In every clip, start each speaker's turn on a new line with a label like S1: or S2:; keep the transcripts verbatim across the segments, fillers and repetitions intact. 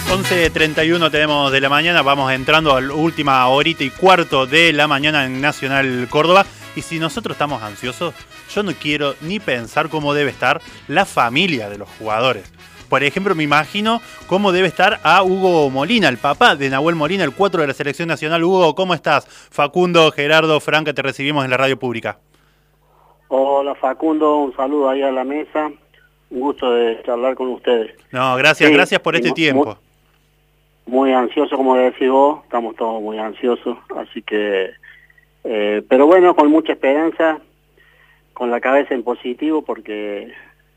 S1: once treinta y uno tenemos de la mañana, vamos entrando a la última horita y cuarto de la mañana en Nacional Córdoba. Y si nosotros estamos ansiosos, yo no quiero ni pensar cómo debe estar la familia de los jugadores. Por ejemplo, me imagino cómo debe estar a Hugo Molina, el papá de Nahuel Molina, el cuatro de la Selección Nacional. Hugo, ¿cómo estás? Facundo, Gerardo, Franca, te recibimos en la radio pública.
S2: Hola Facundo, un saludo ahí a la mesa. Un gusto de charlar con ustedes.
S1: No, gracias, sí, gracias por este tiempo.
S2: Muy, muy ansioso, como decís vos, estamos todos muy ansiosos, así que... Eh, pero bueno, con mucha esperanza, con la cabeza en positivo, porque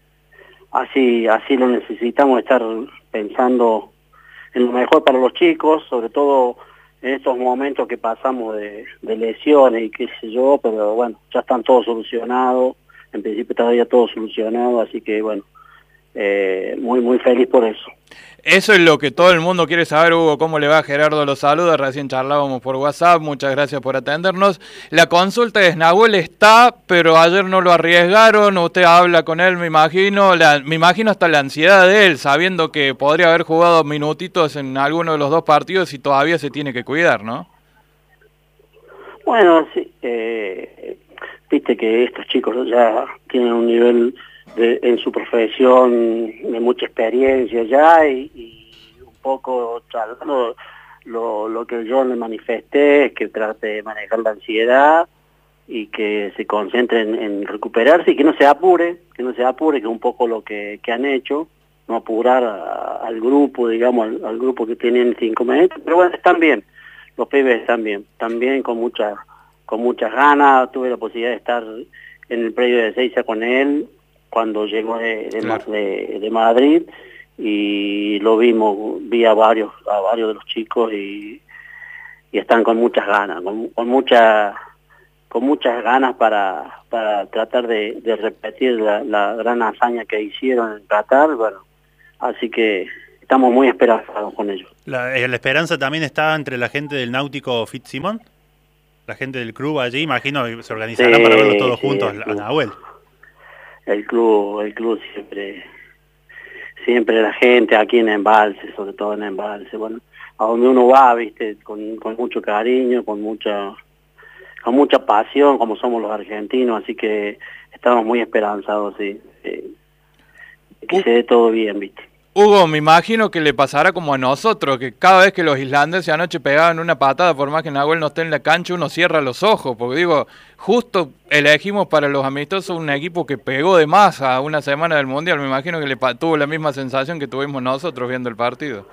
S2: así así lo necesitamos, estar pensando en lo mejor para los chicos, sobre todo en estos momentos que pasamos de, de lesiones y qué sé yo, pero bueno, ya están todos solucionados, en principio está ya todo solucionado, así que bueno, eh, muy muy feliz por eso.
S3: Eso es lo que todo el mundo quiere saber, Hugo. ¿Cómo le va? Gerardo los saluda, recién charlábamos por WhatsApp, muchas gracias por atendernos. La consulta es, Nahuel está, pero ayer no lo arriesgaron, usted habla con él, me imagino, la, me imagino hasta la ansiedad de él, sabiendo que podría haber jugado minutitos en alguno de los dos partidos y todavía se tiene que cuidar, ¿no?
S2: Bueno, sí, eh, viste que estos chicos ya tienen un nivel... De, en su profesión de mucha experiencia ya y, y un poco charlando lo, lo que yo le manifesté es que trate de manejar la ansiedad y que se concentre en, en recuperarse y que no se apure, que no se apure, que es un poco lo que, que han hecho, no apurar a, al grupo, digamos, al, al grupo que tienen cinco meses, pero bueno, están bien, los pibes están bien, están bien con muchas con muchas ganas, tuve la posibilidad de estar en el predio de Ezeiza con él, cuando llegó de, de, claro. de, de Madrid y lo vimos, vi a varios a varios de los chicos y, y están con muchas ganas, con, con mucha con muchas ganas para, para tratar de, de repetir la, la gran hazaña que hicieron en Qatar, bueno, así que estamos muy esperanzados con ellos.
S1: La, la esperanza también está entre la gente del Náutico Fitzsimón, la gente del club allí, imagino que se organizarán sí, para verlos todos sí, juntos a Nahuel.
S2: El club, el club siempre, siempre la gente aquí en Embalse, sobre todo en Embalse, bueno, a donde uno va, viste, con, con mucho cariño, con mucha, con mucha pasión, como somos los argentinos, así que estamos muy esperanzados, sí, eh, que uh. se dé todo bien, viste.
S3: Hugo, me imagino que le pasará como a nosotros, que cada vez que los islandeses anoche pegaban una patada, por más que Nahuel no esté en la cancha, uno cierra los ojos, porque digo, justo elegimos para los amistosos un equipo que pegó de más a una semana del Mundial, me imagino que le tuvo la misma sensación que tuvimos nosotros viendo el partido.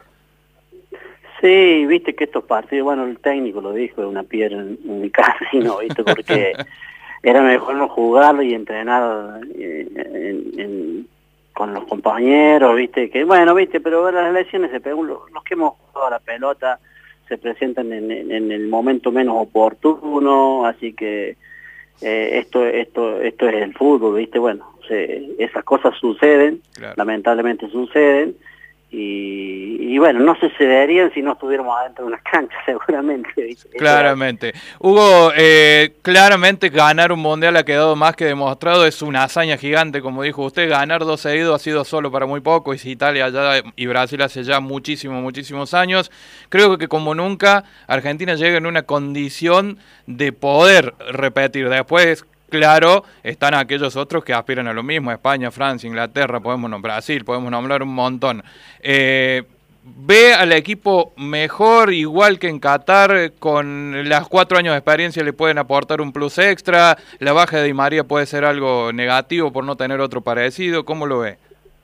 S2: Sí, viste que estos partidos, bueno, el técnico lo dijo, es una piedra en, en mi casino, viste, porque era mejor no jugarlo y entrenar en... en, en con los compañeros, viste, que bueno, viste, pero las elecciones se pegan, los, los que hemos jugado a la pelota se presentan en, en, en el momento menos oportuno, así que eh, esto esto esto es el fútbol, viste, bueno, se, esas cosas suceden, claro. Lamentablemente suceden, y, y bueno, no sucederían si no estuviéramos adentro de una cancha, seguramente. ¿Viste?
S3: Claramente. Hugo, eh, claramente ganar un mundial ha quedado más que demostrado, es una hazaña gigante, como dijo usted, ganar dos seguidos ha sido solo para muy poco, y si Italia ya y Brasil hace ya muchísimos, muchísimos años. Creo que como nunca, Argentina llega en una condición de poder repetir. Después, claro, están aquellos otros que aspiran a lo mismo, España, Francia, Inglaterra, podemos nombrar Brasil, podemos nombrar un montón. Eh, ¿Ve al equipo mejor, igual que en Qatar, con las cuatro años de experiencia le pueden aportar un plus extra? ¿La baja de Di María puede ser algo negativo por no tener otro parecido? ¿Cómo lo ve?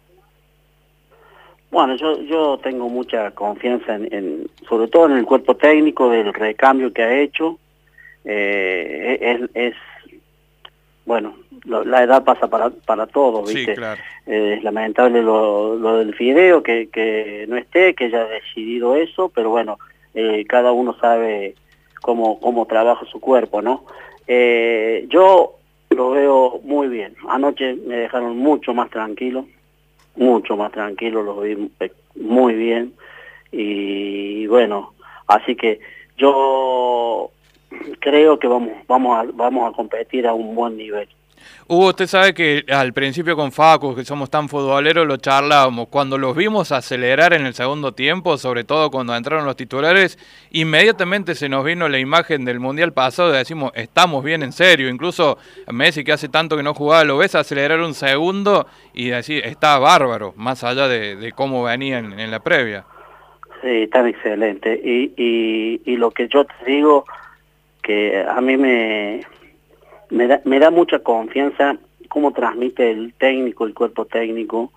S2: Bueno, yo yo tengo mucha confianza, en, en sobre todo en el cuerpo técnico, del recambio que ha hecho. Eh, es... es Bueno, lo, la edad pasa para para todos, ¿viste?
S3: Sí, claro.
S2: Eh, es lamentable lo, lo del Fideo, que, que no esté, que haya decidido eso, pero bueno, eh, cada uno sabe cómo, cómo trabaja su cuerpo, ¿no? Eh, yo lo veo muy bien. Anoche me dejaron mucho más tranquilo, mucho más tranquilo, lo vi muy bien. Y bueno, así que yo... creo que vamos vamos a, vamos a competir a un buen nivel.
S3: Hugo, usted sabe que al principio con Facu, que somos tan futboleros, lo charlábamos. Cuando los vimos acelerar en el segundo tiempo, sobre todo cuando entraron los titulares, inmediatamente se nos vino la imagen del Mundial pasado y decimos, estamos bien en serio. Incluso Messi, que hace tanto que no jugaba, lo ves acelerar un segundo y decir, está bárbaro, más allá de, de cómo venía en, en la previa.
S2: Sí, tan excelente. Y, y, y lo que yo te digo, que a mí me... Me da, me da mucha confianza cómo transmite el técnico, el cuerpo técnico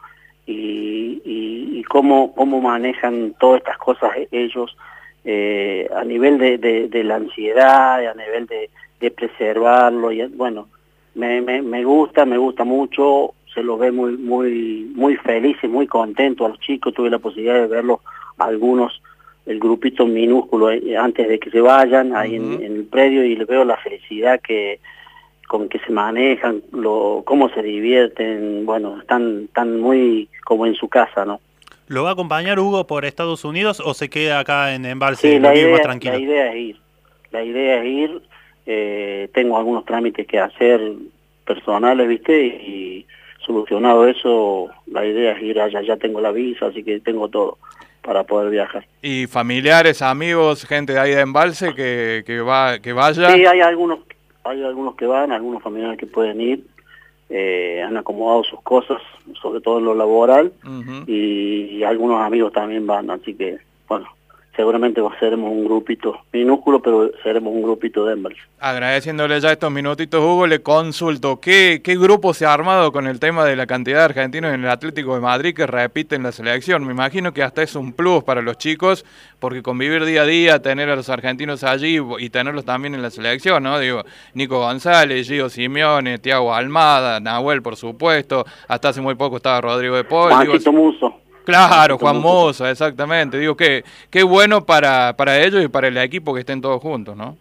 S2: y, y, y cómo, cómo manejan todas estas cosas ellos eh, a nivel de, de, de la ansiedad, a nivel de, de preservarlo. Y, bueno, me, me, me gusta, me gusta mucho, se los ve muy, muy, muy felices, muy contentos a los chicos. Tuve la posibilidad de verlos algunos, el grupito minúsculo eh, antes de que se vayan ahí uh-huh. en, en el predio, y les veo la felicidad que con que se manejan, lo, cómo se divierten, bueno, están, están muy como en su casa, ¿no?
S1: ¿Lo va a acompañar Hugo por Estados Unidos o se queda acá en Embalse?
S2: Sí, la idea,
S1: más tranquilo?
S2: la idea es ir, la idea es ir, eh, tengo algunos trámites que hacer personales, ¿viste? Y solucionado eso, la idea es ir allá, ya tengo la visa, así que tengo todo para poder viajar.
S3: ¿Y familiares, amigos, gente de ahí de Embalse que, que, va, que vaya?
S2: Sí, hay algunos Hay algunos que van, algunos familiares que pueden ir, eh, han acomodado sus cosas, sobre todo en lo laboral, uh-huh. y, y algunos amigos también van, así que, bueno, seguramente seremos un grupito minúsculo, pero seremos un grupito de Embalse.
S3: Agradeciéndole ya estos minutitos, Hugo, le consulto, ¿qué, ¿qué grupo se ha armado con el tema de la cantidad de argentinos en el Atlético de Madrid que repiten la selección? Me imagino que hasta es un plus para los chicos, porque convivir día a día, tener a los argentinos allí y tenerlos también en la selección, ¿no? Digo, Nico González, Gio Simeone, Thiago Almada, Nahuel, por supuesto, hasta hace muy poco estaba Rodrigo de Paul.
S2: Juancito Musso.
S3: Claro, Juan Moza, exactamente. Digo que qué bueno para, para ellos y para el equipo que estén todos juntos, ¿no?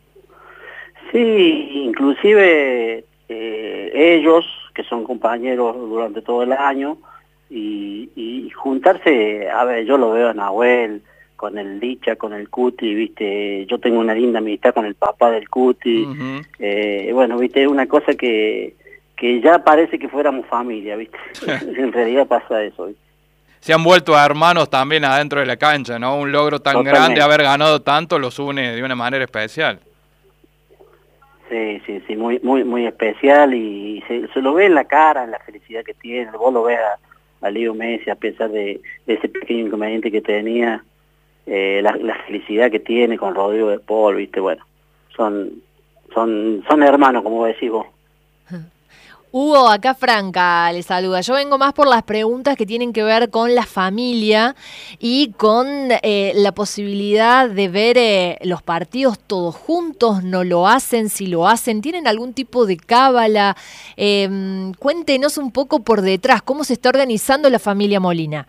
S2: Sí, inclusive eh, ellos, que son compañeros durante todo el año, y, y juntarse, a ver, yo lo veo a Nahuel, con el Licha, con el Cuti, viste, yo tengo una linda amistad con el papá del Cuti, uh-huh. eh, bueno, viste, es una cosa que, que ya parece que fuéramos familia, viste, en realidad pasa eso, ¿viste?
S3: Se han vuelto a hermanos también adentro de la cancha, ¿no? Un logro tan Totalmente. grande, haber ganado tanto, los une de una manera especial.
S2: Sí, sí, sí, muy muy muy especial, y se, se lo ve en la cara, en la felicidad que tiene. Vos lo ves a, a Leo Messi, a pesar de, de ese pequeño inconveniente que tenía, eh, la, la felicidad que tiene con Rodrigo de Paul, ¿viste? Bueno, son, son, son hermanos, como decís vos.
S4: Hugo, acá Franca le saluda. Yo vengo más por las preguntas que tienen que ver con la familia y con eh, la posibilidad de ver eh, los partidos todos juntos. ¿No lo hacen? Si lo hacen, ¿tienen algún tipo de cábala? Eh, cuéntenos un poco por detrás, ¿cómo se está organizando la familia Molina?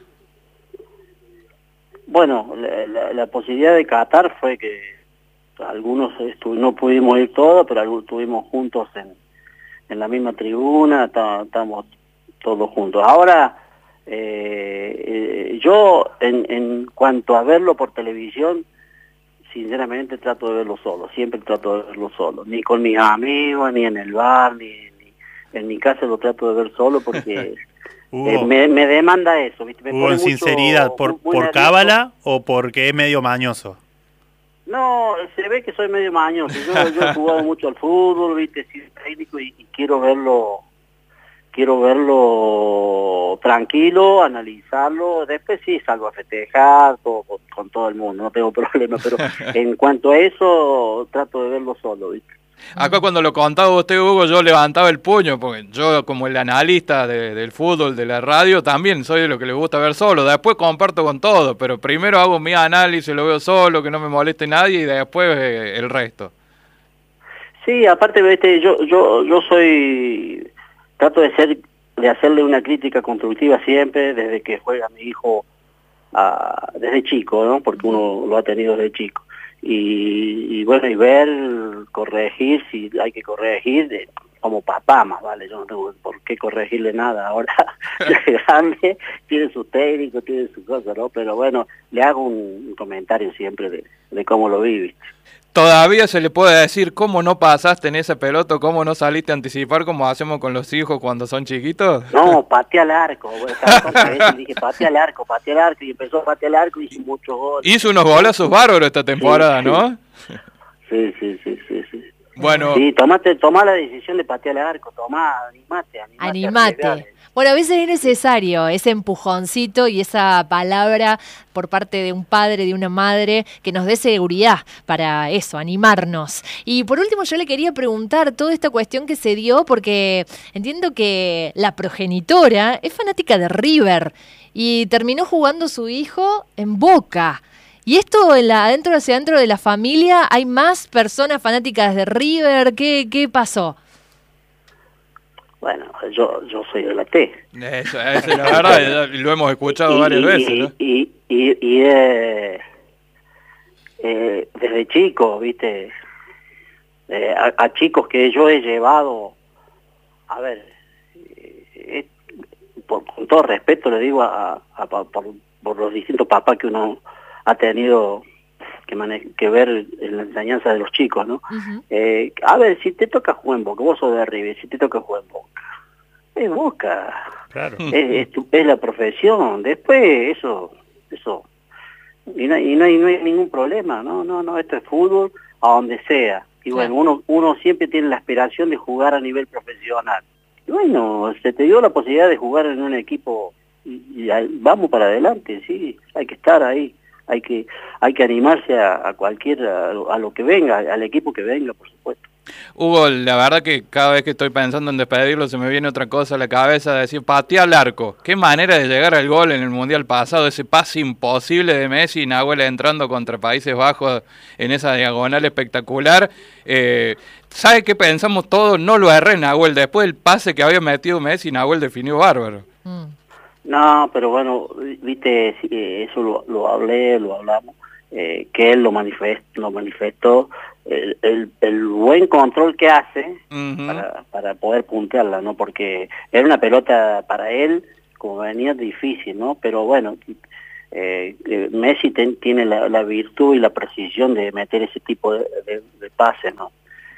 S2: Bueno, la, la, la posibilidad de Qatar fue que algunos no pudimos ir todos, pero algunos estuvimos juntos en en la misma tribuna, estamos todos juntos. Ahora, eh, eh, yo en, en cuanto a verlo por televisión, sinceramente trato de verlo solo, siempre trato de verlo solo, ni con mis amigos, ni en el bar, ni, ni en mi casa lo trato de ver solo porque eh, me, me demanda eso. ¿Viste? Me
S1: Hugo, en sinceridad, ¿por, muy, muy por cábala o porque es medio mañoso?
S2: No, se ve que soy medio mañoso. Yo, yo he jugado mucho al fútbol, viste, sí, técnico, y, y quiero verlo, quiero verlo tranquilo, analizarlo. Después sí salgo a festejar todo, con, con todo el mundo, no tengo problema. Pero en cuanto a eso, trato de verlo solo, viste.
S3: Acá cuando lo contaba usted, Hugo, yo levantaba el puño, porque yo como el analista de, del fútbol, de la radio, también soy de lo que le gusta ver solo. Después comparto con todo, pero primero hago mi análisis, lo veo solo, que no me moleste nadie, y después eh, el resto.
S2: Sí, aparte, ¿viste? yo yo yo soy, trato de ser, de hacerle una crítica constructiva siempre, desde que juega mi hijo, a, desde chico, ¿no? Porque uno lo ha tenido desde chico. Y, y bueno, y ver, corregir, si hay que corregir, como papá más, vale, yo no tengo por qué corregirle nada, ahora es grande, tiene su técnico, tiene su cosa, ¿no? Pero bueno, le hago un, un comentario siempre de, de cómo lo vive.
S3: Todavía se le puede decir cómo no pasaste en ese peloto, cómo no saliste a anticipar como hacemos con los hijos cuando son chiquitos.
S2: No, patea al arco, y dije patea al arco, patea al arco, y empezó a patear al arco y hizo muchos goles.
S3: Hizo unos golazos bárbaros esta temporada,
S2: sí,
S3: ¿no?
S2: Sí, sí, sí, sí, sí.
S3: Bueno.
S2: Sí, tomate, toma la decisión de patear al arco, tomá, animate, animate.
S4: Animate. Bueno, a veces es necesario ese empujoncito y esa palabra por parte de un padre, de una madre, que nos dé seguridad para eso, animarnos. Y por último yo le quería preguntar toda esta cuestión que se dio, porque entiendo que la progenitora es fanática de River y terminó jugando su hijo en Boca. Y esto, en la, adentro hacia adentro de la familia, ¿hay más personas fanáticas de River? ¿Qué, qué pasó?
S2: Bueno, yo yo soy de la T.
S3: Eso, eso es la verdad, lo hemos escuchado
S2: y,
S3: varias
S2: y,
S3: veces, ¿no?
S2: Y, y, y eh, eh, desde chico, viste, eh, a, a chicos que yo he llevado, a ver, eh, por, con todo respeto le digo a, a, a por, por los distintos papás que uno ha tenido que, mane que ver en la enseñanza de los chicos, ¿no? Uh-huh. eh, a ver, si te toca jugar en Boca, vos sos de River, si te toca jugar en Boca, es Boca,
S1: claro.
S2: es, es, tu, es la profesión, después eso, eso, y no, y no, hay, no hay ningún problema, no, no, no, esto es fútbol a donde sea, y bueno, uno, uno siempre tiene la aspiración de jugar a nivel profesional, y bueno, se te dio la posibilidad de jugar en un equipo, y, y vamos para adelante, sí, hay que estar ahí. Hay que hay que animarse a, a cualquier, a, a lo que venga, al equipo que venga, por supuesto.
S3: Hugo, la verdad que cada vez que estoy pensando en despedirlo se me viene otra cosa a la cabeza, de decir, patea al arco. Qué manera de llegar al gol en el Mundial pasado, ese pase imposible de Messi y Nahuel entrando contra Países Bajos en esa diagonal espectacular. Eh, ¿Sabe qué pensamos todos? No lo erré Nahuel, después del pase que había metido Messi, Nahuel definió bárbaro.
S4: Mm.
S2: No, pero bueno, viste, eso lo, lo hablé, lo hablamos, eh, que él lo, manifest, lo manifestó, el, el, el buen control que hace uh-huh. para, para poder puntearla, ¿no? Porque era una pelota para él, como venía, difícil, ¿no? Pero bueno, eh, Messi ten, tiene la, la virtud y la precisión de meter ese tipo de, de, de pases, ¿no?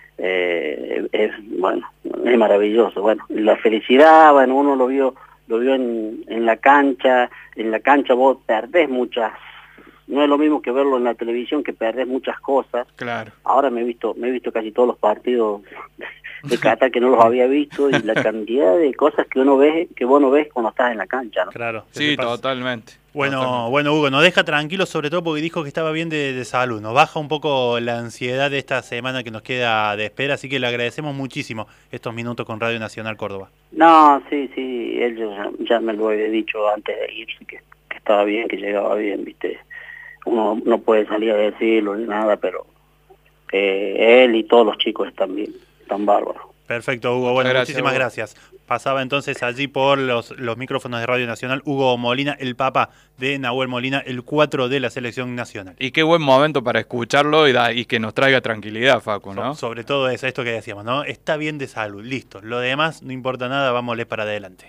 S2: Eh, es, bueno, es maravilloso. Bueno, la felicidad, bueno, uno lo vio... lo vio en, en la cancha, en la cancha vos perdés muchas, no es lo mismo que verlo en la televisión, que perdés muchas cosas.
S3: Claro.
S2: Ahora me he visto, me he visto casi todos los partidos de Qatar que no los había visto, y la cantidad de cosas que uno ve, que vos no ves cuando estás en la cancha, ¿no?
S1: Claro.
S3: Sí, totalmente.
S1: Bueno,
S3: totalmente.
S1: bueno, Hugo, nos deja tranquilos, sobre todo porque dijo que estaba bien de, de salud. Nos baja un poco la ansiedad de esta semana que nos queda de espera, así que le agradecemos muchísimo estos minutos con Radio Nacional Córdoba.
S2: No, sí, sí, él ya, ya me lo había dicho antes de irse, que, que estaba bien, que llegaba bien, viste. Uno no puede salir a decirlo ni nada, pero eh, él y todos los chicos están bien, están bárbaros.
S1: Perfecto, Hugo. Bueno,
S3: gracias,
S1: muchísimas
S3: Hugo.
S1: gracias. Pasaba entonces allí por los, los micrófonos de Radio Nacional Hugo Molina, el papá de Nahuel Molina, el cuatro de la selección nacional.
S3: Y qué buen momento para escucharlo y, da, y que nos traiga tranquilidad, Facu, ¿no?
S1: So, sobre todo eso, esto que decíamos, ¿no? Está bien de salud, listo. Lo demás no importa nada, vámonos para adelante.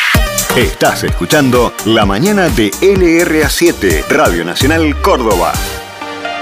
S5: Estás escuchando La Mañana de L R A siete, Radio Nacional Córdoba.